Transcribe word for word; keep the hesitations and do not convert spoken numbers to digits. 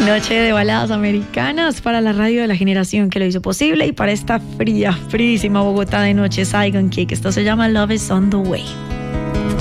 Noche de baladas americanas para la radio de la generación que lo hizo posible y para esta fría, frísima Bogotá de noche, Saigon Kick. Esto se llama Love is on the Way.